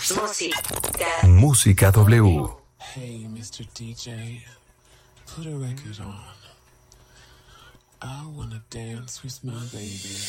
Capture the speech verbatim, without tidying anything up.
Música. Música W. Hey, mister D J, put a record on. I wanna dance with my baby.